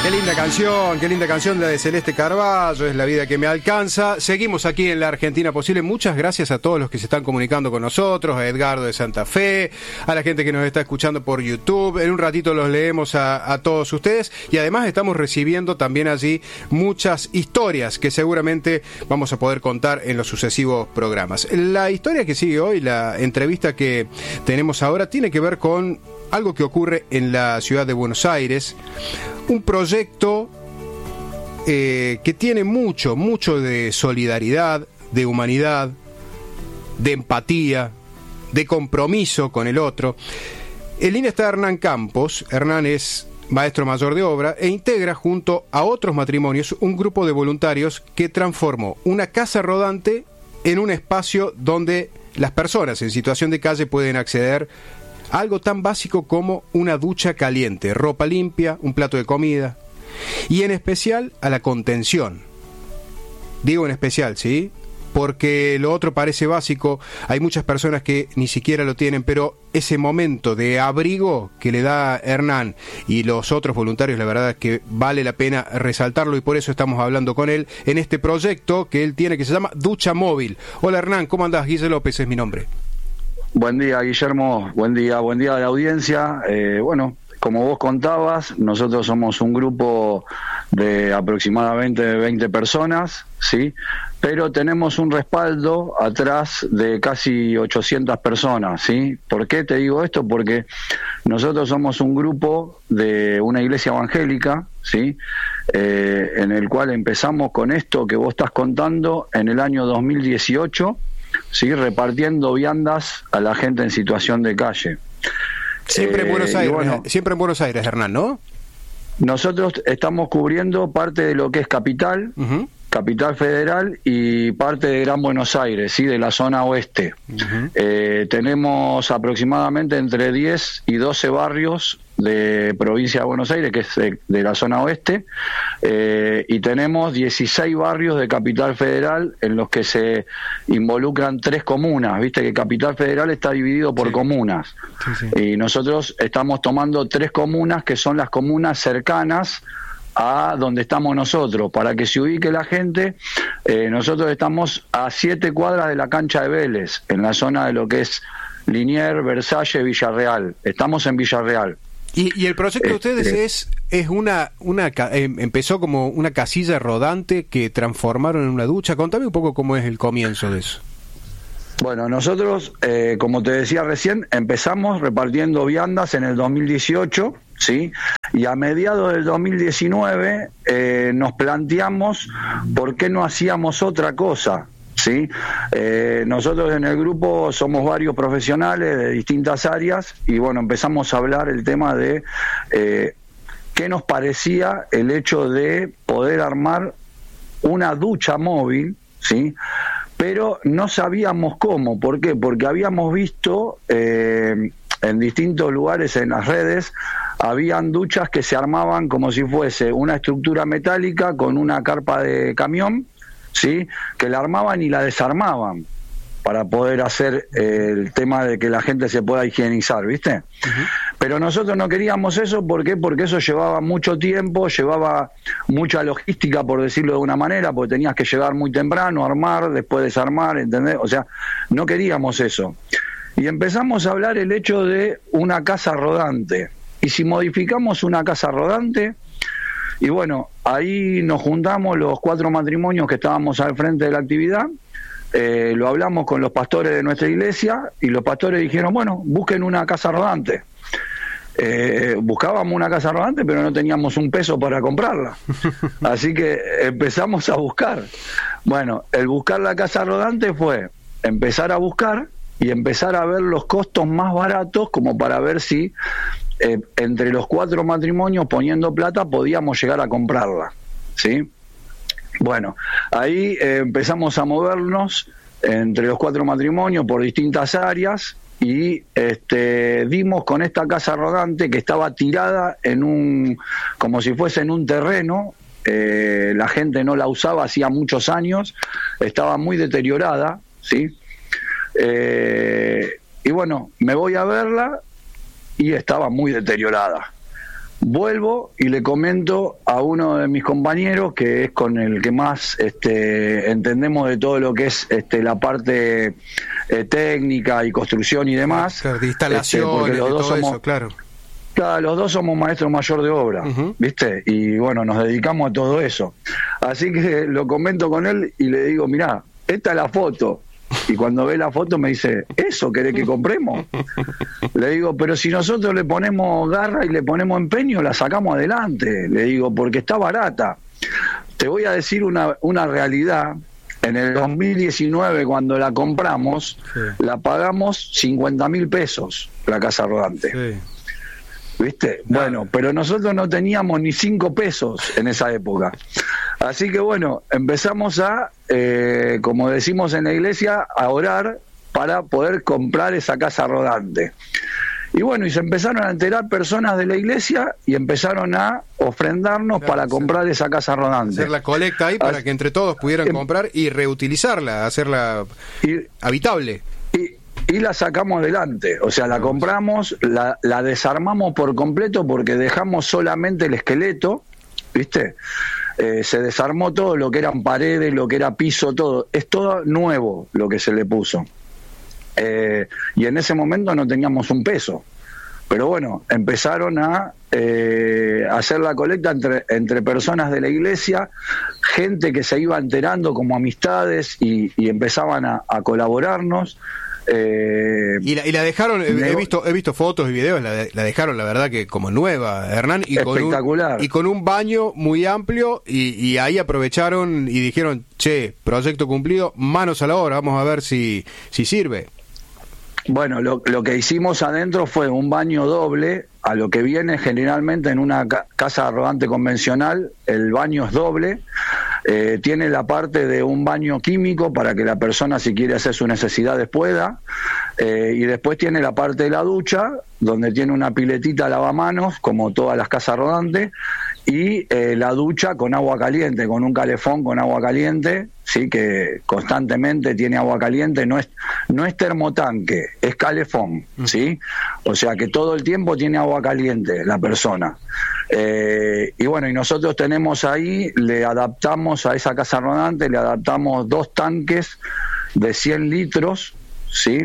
Qué linda canción la de Celeste Carballo, Es la vida que me alcanza. Seguimos aquí en La Argentina Posible. Muchas gracias a todos los que se están comunicando con nosotros, a Edgardo de Santa Fe, a la gente que nos está escuchando por YouTube. En un ratito los leemos a todos ustedes y además estamos recibiendo también allí muchas historias que seguramente vamos a poder contar en los sucesivos programas. La historia que sigue hoy, la entrevista que tenemos ahora, tiene que ver con algo que ocurre en la ciudad de Buenos Aires, un proyecto que tiene mucho de solidaridad, de humanidad, de empatía, de compromiso con el otro. En línea está Hernán Campos. Hernán es maestro mayor de obra e integra junto a otros matrimonios un grupo de voluntarios que transformó una casa rodante en un espacio donde las personas en situación de calle pueden acceder a algo tan básico como una ducha caliente, ropa limpia, un plato de comida y en especial a la contención. Digo en especial, ¿sí? Porque lo otro parece básico, hay muchas personas que ni siquiera lo tienen, pero ese momento de abrigo que le da Hernán y los otros voluntarios, la verdad es que vale la pena resaltarlo y por eso estamos hablando con él en este proyecto que él tiene que se llama Ducha Móvil. Hola Hernán, ¿cómo andás? Guille López es mi nombre. Buen día, Guillermo, buen día a la audiencia. Bueno, como vos contabas, nosotros somos un grupo de aproximadamente 20 personas, ¿sí? Pero tenemos un respaldo atrás de casi 800 personas, ¿sí? ¿Por qué te digo esto? Porque nosotros somos un grupo de una iglesia evangélica, ¿sí? En el cual empezamos con esto que vos estás contando en el año 2018, ¿sí? Repartiendo viandas a la gente en situación de calle. Siempre en Buenos Aires, bueno, siempre en Buenos Aires, Hernán, ¿no? Nosotros estamos cubriendo parte de lo que es Capital, Capital Federal y parte de Gran Buenos Aires, ¿sí? De la zona oeste. Tenemos aproximadamente entre 10 y 12 barrios de provincia de Buenos Aires, que es de la zona oeste, y tenemos 16 barrios de Capital Federal en los que se involucran 3 comunas. Viste que Capital Federal está dividido por comunas, y nosotros estamos tomando 3 comunas que son las comunas cercanas a donde estamos nosotros, para que se ubique la gente. Nosotros estamos a 7 cuadras de la cancha de Vélez, en la zona de lo que es Liniers, Versalles, Villarreal. Estamos en Villarreal. Y el proyecto de ustedes es empezó como una casilla rodante que transformaron en una ducha. Contame un poco cómo es el comienzo de eso. Bueno, nosotros, como te decía recién, empezamos repartiendo viandas en el 2018, ¿sí? Y a mediados del 2019 nos planteamos por qué no hacíamos otra cosa, ¿sí? Nosotros en el grupo somos varios profesionales de distintas áreas y bueno, empezamos a hablar el tema de qué nos parecía el hecho de poder armar una ducha móvil, ¿sí? Pero no sabíamos cómo. ¿Por qué? Porque habíamos visto en distintos lugares en las redes, habían duchas que se armaban como si fuese una estructura metálica con una carpa de camión, ¿sí? Que la armaban y la desarmaban para poder hacer el tema de que la gente se pueda higienizar, ¿viste? Pero nosotros no queríamos eso. ¿Por qué? Porque eso llevaba mucho tiempo, llevaba mucha logística, por decirlo de una manera, porque tenías que llegar muy temprano, armar, después desarmar, ¿entendés? O sea, no queríamos eso. Y empezamos a hablar el hecho de una casa rodante. Y si modificamos una casa rodante, y bueno, ahí nos juntamos los 4 matrimonios que estábamos al frente de la actividad, lo hablamos con los pastores de nuestra iglesia y los pastores dijeron, bueno, busquen una casa rodante. Buscábamos una casa rodante, pero no teníamos un peso para comprarla. Así que empezamos a buscar. Bueno, el buscar la casa rodante fue empezar a buscar y empezar a ver los costos más baratos como para ver si entre los 4 matrimonios poniendo plata podíamos llegar a comprarla, ¿sí? Bueno, ahí empezamos a movernos entre los 4 matrimonios por distintas áreas y dimos con esta casa rodante que estaba tirada en como si fuese en un terreno. La gente no la usaba hacía muchos años, estaba muy deteriorada, ¿sí? Y bueno, me voy a verla y estaba muy deteriorada. vuelvo y le comento a uno de mis compañeros, que es con el que más entendemos de todo lo que es la parte técnica y construcción y demás. Claro, de instalaciones, porque los de dos todo somos, eso, claro. Claro, los dos somos maestros mayor de obra, ¿viste? Y bueno, nos dedicamos a todo eso. Así que lo comento con él y le digo, mirá, esta es la foto. Y cuando ve la foto me dice, ¿eso querés que compremos? Le digo, pero si nosotros le ponemos garra y le ponemos empeño, la sacamos adelante. Le digo, porque está barata. Te voy a decir una realidad. En el 2019, cuando la compramos, la pagamos 50.000 pesos, la casa rodante. Sí. ¿Viste? Bueno, pero nosotros no teníamos ni 5 pesos en esa época. Así que bueno, empezamos a, como decimos en la iglesia, a orar para poder comprar esa casa rodante. Y bueno, y se empezaron a enterar personas de la iglesia y empezaron a ofrendarnos para comprar esa casa rodante. Hacer la colecta ahí para que entre todos pudieran comprar y reutilizarla, hacerla habitable. Y la sacamos adelante, o sea, la compramos, la desarmamos por completo porque dejamos solamente el esqueleto, ¿viste? Se desarmó todo lo que eran paredes, lo que era piso, todo. Es todo nuevo lo que se le puso. Y en ese momento no teníamos un peso. Pero bueno, empezaron a hacer la colecta entre personas de la iglesia, gente que se iba enterando como amistades y empezaban a colaborarnos. Y la dejaron, he visto fotos y videos, la dejaron la verdad que como nueva, Hernán, y espectacular. Con un baño muy amplio y ahí aprovecharon y dijeron, che, proyecto cumplido, manos a la obra, vamos a ver si sirve. Bueno, lo que hicimos adentro fue un baño doble, a lo que viene generalmente en una casa rodante convencional, el baño es doble. Tiene la parte de un baño químico para que la persona, si quiere hacer sus necesidades, pueda, y después tiene la parte de la ducha, donde tiene una piletita lavamanos, como todas las casas rodantes, y la ducha con agua caliente, con un calefón con agua caliente, sí, que constantemente tiene agua caliente, no es termotanque, es calefón, sí, o sea que todo el tiempo tiene agua caliente la persona. Y bueno, y nosotros tenemos ahí, le adaptamos a esa casa rodante, le adaptamos 2 tanques de 100 litros, ¿sí?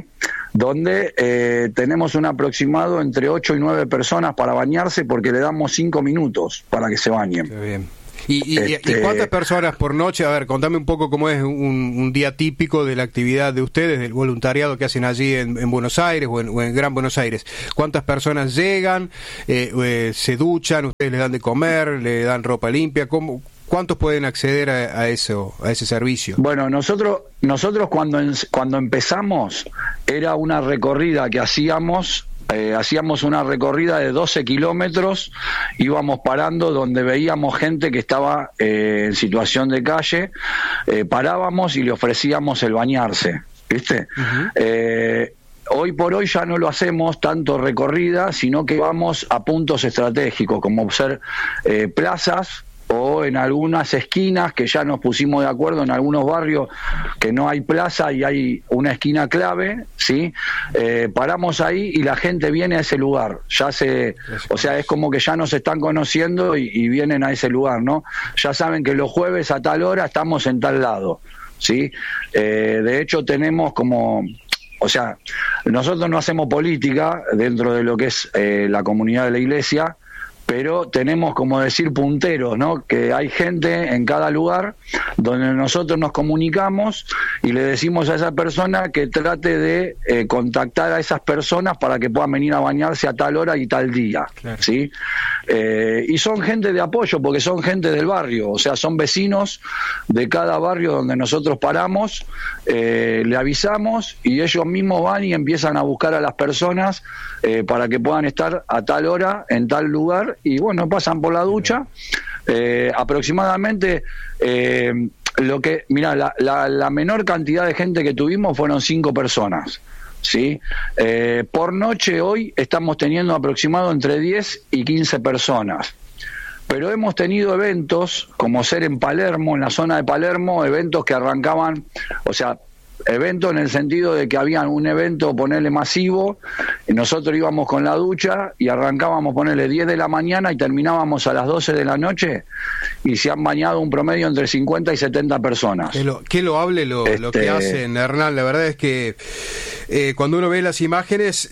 Donde tenemos un aproximado entre 8 y 9 personas para bañarse, porque le damos 5 minutos para que se bañen. Qué bien. ¿Y cuántas personas por noche? A ver, contame un poco cómo es un día típico de la actividad de ustedes, del voluntariado que hacen allí en Buenos Aires o en Gran Buenos Aires. ¿Cuántas personas llegan, se duchan, ustedes les dan de comer, le dan ropa limpia? ¿Cuántos pueden acceder a ese servicio? Bueno, nosotros cuando empezamos era una recorrida que hacíamos una recorrida de 12 kilómetros, íbamos parando donde veíamos gente que estaba en situación de calle, parábamos y le ofrecíamos el bañarse, ¿viste? Hoy por hoy ya no lo hacemos tanto recorrida, sino que vamos a puntos estratégicos, como ser plazas, o en algunas esquinas que ya nos pusimos de acuerdo en algunos barrios que no hay plaza y hay una esquina clave, ¿sí? Paramos ahí y la gente viene a ese lugar, o sea, es como que ya nos están conociendo y vienen a ese lugar, ¿no? Ya saben que los jueves a tal hora estamos en tal lado, ¿sí? De hecho tenemos como... O sea, nosotros no hacemos política dentro de lo que es la comunidad de la iglesia, pero tenemos, como decir, punteros, ¿no? Que hay gente en cada lugar donde nosotros nos comunicamos y le decimos a esa persona que trate de contactar a esas personas para que puedan venir a bañarse a tal hora y tal día, claro. ¿Sí? Y son gente de apoyo, porque son gente del barrio, o sea, son vecinos de cada barrio donde nosotros paramos, le avisamos y ellos mismos van y empiezan a buscar a las personas para que puedan estar a tal hora en tal lugar. Y bueno, pasan por la ducha, aproximadamente la menor cantidad de gente que tuvimos fueron 5 personas, ¿sí? Por noche hoy estamos teniendo aproximado entre 10 y 15 personas, pero hemos tenido eventos como ser en Palermo, en la zona de Palermo, eventos que arrancaban, o sea, evento en el sentido de que había un evento, ponerle masivo, y nosotros íbamos con la ducha y arrancábamos, ponerle 10 de la mañana y terminábamos a las 12 de la noche, y se han bañado un promedio entre 50 y 70 personas. Qué loable lo que hacen, Hernán. La verdad es que cuando uno ve las imágenes,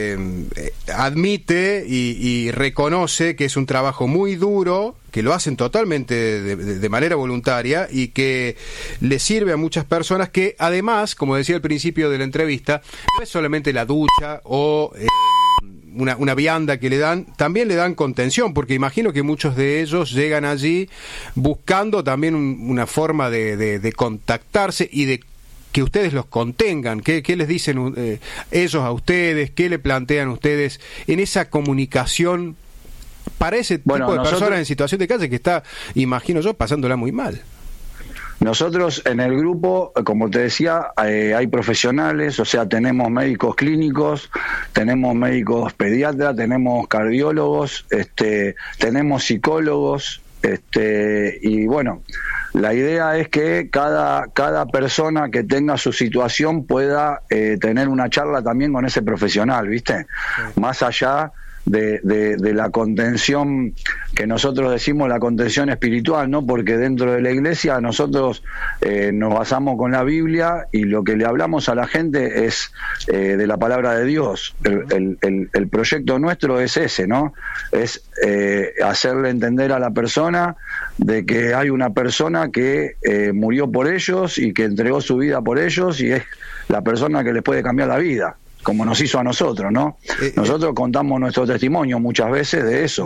admite y reconoce que es un trabajo muy duro, que lo hacen totalmente de manera voluntaria y que le sirve a muchas personas que además, como decía al principio de la entrevista, no es solamente la ducha o una vianda que le dan, también le dan contención, porque imagino que muchos de ellos llegan allí buscando también una forma de contactarse y de que ustedes los contengan. ¿Qué les dicen ellos a ustedes? ¿Qué le plantean ustedes en esa comunicación para ese tipo de personas en situación de calle que está, imagino yo, pasándola muy mal? Nosotros en el grupo, como te decía, hay profesionales, o sea, tenemos médicos clínicos, tenemos médicos pediatras, tenemos cardiólogos, tenemos psicólogos, y bueno, la idea es que cada persona que tenga su situación pueda tener una charla también con ese profesional, ¿viste? Sí. Más allá de la contención que nosotros decimos, la contención espiritual, ¿no? Porque dentro de la iglesia nosotros nos basamos con la Biblia y lo que le hablamos a la gente es de la palabra de Dios. El proyecto nuestro es ese, ¿no? Es hacerle entender a la persona de que hay una persona que murió por ellos y que entregó su vida por ellos, y es la persona que les puede cambiar la vida, como nos hizo a nosotros, ¿no? Nosotros contamos nuestro testimonio muchas veces de eso.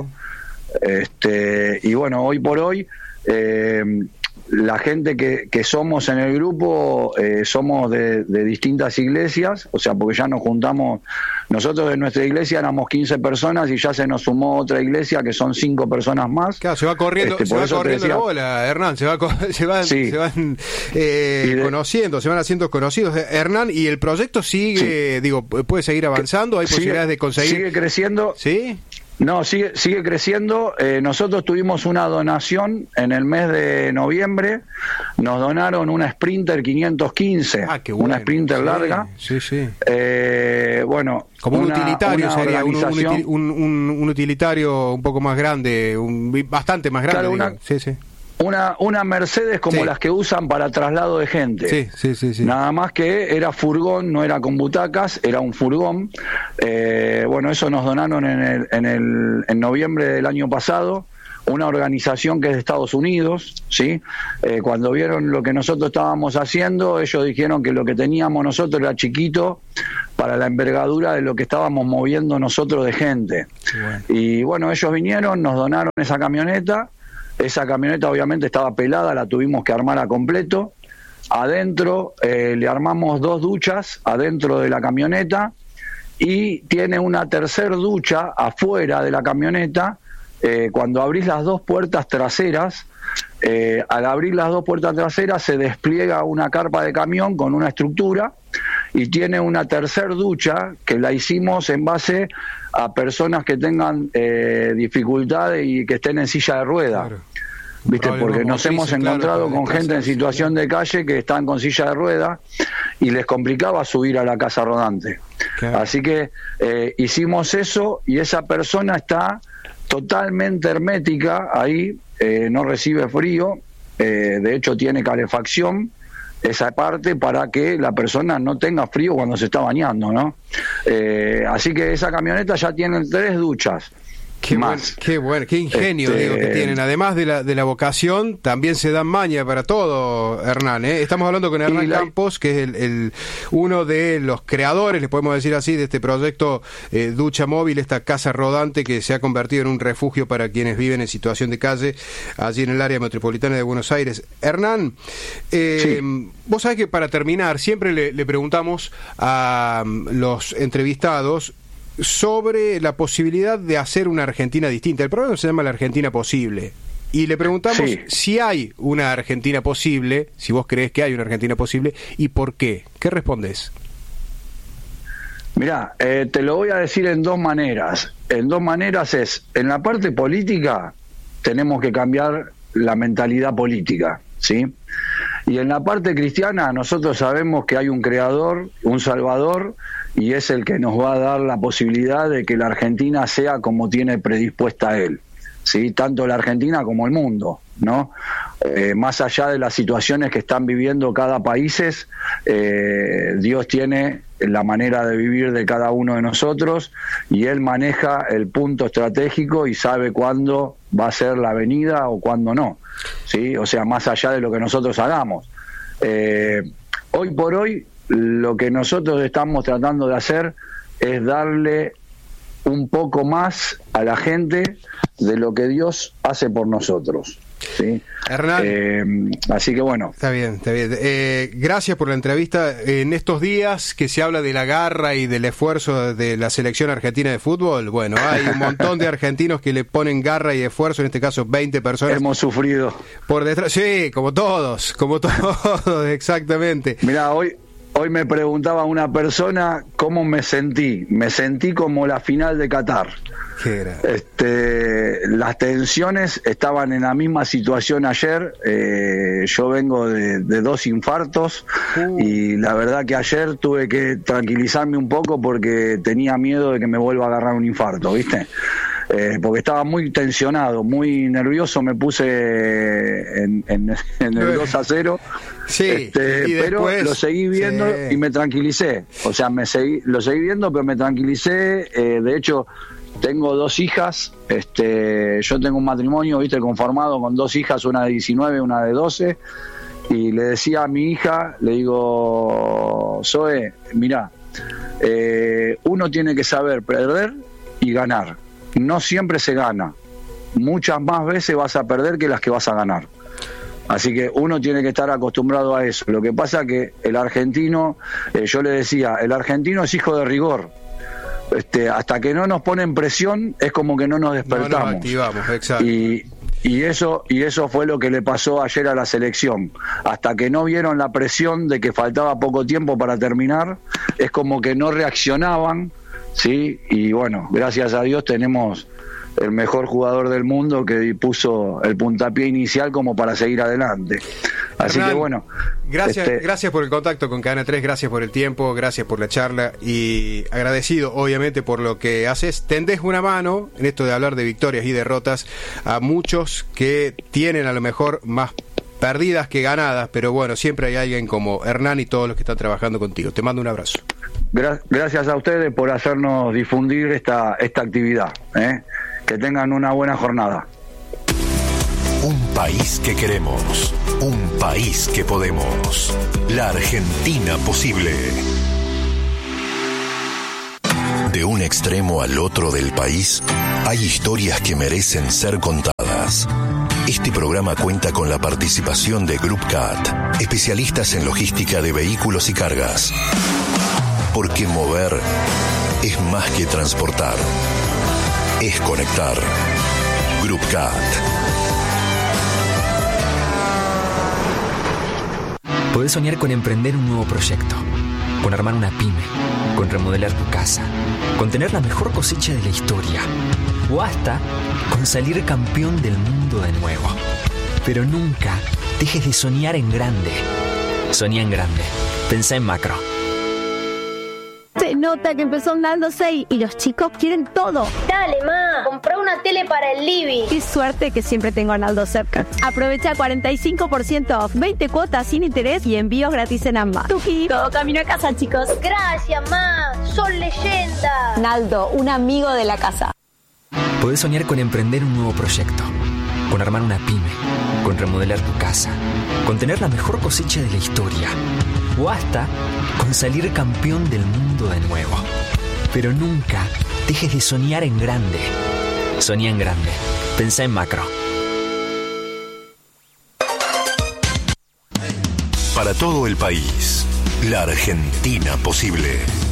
Y bueno, hoy por hoy, la gente que somos en el grupo, somos de distintas iglesias, o sea, porque ya nos juntamos, nosotros de nuestra iglesia éramos 15 personas y ya se nos sumó otra iglesia que son 5 personas más. Claro, se va corriendo, la bola, Hernán, se van conociendo, se van haciendo conocidos, Hernán, y el proyecto sigue, puede seguir avanzando, hay posibilidades de conseguir. Sigue creciendo. ¿Sí? No, sigue creciendo. Nosotros tuvimos una donación en el mes de noviembre. Nos donaron una Sprinter 515, bueno, una Sprinter larga. Sí. Bueno, como un utilitario sería, un utilitario un poco más grande, bastante más grande. Claro, una Mercedes como las que usan para traslado de gente. Sí. Nada más que era furgón, no era con butacas, era un furgón. Bueno, eso nos donaron en noviembre del año pasado, una organización que es de Estados Unidos, ¿sí? Cuando vieron lo que nosotros estábamos haciendo, ellos dijeron que lo que teníamos nosotros era chiquito para la envergadura de lo que estábamos moviendo nosotros de gente. Bueno. Y bueno, ellos vinieron, nos donaron esa camioneta. Esa camioneta obviamente estaba pelada, la tuvimos que armar a completo. Adentro le armamos 2 duchas adentro de la camioneta, y tiene una tercera ducha afuera de la camioneta. Cuando abrís las 2 puertas traseras, al abrir las 2 puertas traseras se despliega una carpa de camión con una estructura, y tiene una tercera ducha que la hicimos en base a personas que tengan dificultades y que estén en silla de rueda. Claro. ¿Viste? Porque nos hemos encontrado con gente en situación de calle que están con silla de rueda y les complicaba subir a la casa rodante. Claro. Así que hicimos eso, y esa persona está totalmente hermética ahí, no recibe frío, de hecho tiene calefacción, esa parte, para que la persona no tenga frío cuando se está bañando, ¿no? Así que esa camioneta ya tiene 3 duchas. Qué ingenio que tienen. Además de la vocación, también se dan maña para todo, Hernán. Estamos hablando con Hernán Campos, que es uno de los creadores, les podemos decir así, de este proyecto Ducha Móvil, esta casa rodante que se ha convertido en un refugio para quienes viven en situación de calle allí en el área metropolitana de Buenos Aires. Hernán, vos sabés que para terminar siempre le preguntamos a los entrevistados sobre la posibilidad de hacer una Argentina distinta. El programa se llama La Argentina Posible, y le preguntamos si hay una Argentina posible, si vos creés que hay una Argentina posible, y por qué. ¿Qué respondés? Mirá, te lo voy a decir en 2 maneras. En 2 maneras es, en la parte política tenemos que cambiar la mentalidad política, ¿sí? Y en la parte cristiana nosotros sabemos que hay un creador, un salvador, y es el que nos va a dar la posibilidad de que la Argentina sea como tiene predispuesta él, ¿sí? Tanto la Argentina como el mundo, ¿no? Más allá de las situaciones que están viviendo cada país, Dios tiene la manera de vivir de cada uno de nosotros, y Él maneja el punto estratégico y sabe cuándo va a ser la venida o cuándo no, ¿sí? O sea, más allá de lo que nosotros hagamos. Hoy por hoy, lo que nosotros estamos tratando de hacer es darle un poco más a la gente de lo que Dios hace por nosotros, ¿sí? Hernán, así que bueno. Está bien. Gracias por la entrevista. En estos días que se habla de la garra y del esfuerzo de la selección argentina de fútbol, bueno, hay un montón de argentinos que le ponen garra y esfuerzo, en este caso 20 personas. Hemos sufrido. Por detrás, sí, como todos, exactamente. Mirá, hoy me preguntaba una persona cómo me sentí. Me sentí como la final de Qatar. Las tensiones estaban en la misma situación ayer. Yo vengo de 2 infartos y la verdad que ayer tuve que tranquilizarme un poco porque tenía miedo de que me vuelva a agarrar un infarto, ¿viste? Porque estaba muy tensionado, muy nervioso, me puse en el 2-0. Sí, pero después, lo seguí viendo, sí, y me tranquilicé. O sea, lo seguí viendo, pero me tranquilicé. De hecho, tengo 2 hijas. Yo tengo un matrimonio, ¿viste?, conformado con 2 hijas, una de 19, una de 12. Y le decía a mi hija, le digo, Zoe, mirá, uno tiene que saber perder y ganar. No siempre se gana. Muchas más veces vas a perder que las que vas a ganar. Así que uno tiene que estar acostumbrado a eso. Lo que pasa que el argentino, yo le decía, el argentino es hijo de rigor. Hasta que no nos ponen presión es como que no nos despertamos. No nos activamos, exacto. Y eso fue lo que le pasó ayer a la selección. Hasta que no vieron la presión de que faltaba poco tiempo para terminar, es como que no reaccionaban, ¿sí? Y bueno, gracias a Dios tenemos el mejor jugador del mundo que puso el puntapié inicial como para seguir adelante. Así Hernán, que bueno. Gracias por el contacto con Cadena 3, gracias por el tiempo, gracias por la charla y agradecido obviamente por lo que haces. Tendés una mano en esto de hablar de victorias y derrotas a muchos que tienen a lo mejor más perdidas que ganadas, pero bueno, siempre hay alguien como Hernán y todos los que están trabajando contigo. Te mando un abrazo. Gracias a ustedes por hacernos difundir esta actividad, ¿eh? Que tengan una buena jornada. Un país que queremos, un país que podemos. La Argentina posible. De un extremo al otro del país, hay historias que merecen ser contadas. Este programa cuenta con la participación de Group CAT, especialistas en logística de vehículos y cargas. Porque mover es más que transportar. Es conectar. Group CAT. Podés soñar con emprender un nuevo proyecto, con armar una pyme, con remodelar tu casa, con tener la mejor cosecha de la historia, o hasta con salir campeón del mundo de nuevo. Pero nunca dejes de soñar en grande. Soñá en grande. Pensá en macro. Se nota que empezó Naldo 6 y los chicos quieren todo. Dale, ma, comprá una tele para el living. Qué suerte que siempre tengo a Naldo cerca. Aprovecha 45% off, 20 cuotas sin interés y envíos gratis en ambas. Tuki, todo camino a casa, chicos. Gracias, ma, son leyenda. Naldo, un amigo de la casa. Podés soñar con emprender un nuevo proyecto, con armar una pyme, con remodelar tu casa, con tener la mejor cosecha de la historia, o hasta con salir campeón del mundo de nuevo. Pero nunca dejes de soñar en grande. Soñá en grande. Pensá en macro. Para todo el país, la Argentina posible.